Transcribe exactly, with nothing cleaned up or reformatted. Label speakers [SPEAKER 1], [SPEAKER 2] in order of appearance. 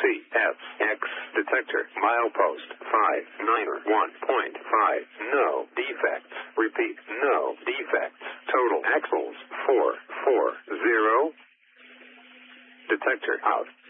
[SPEAKER 1] F X detector milepost five nine one point five. No defects. Repeat, no defects. Total axles four four zero. Detector out.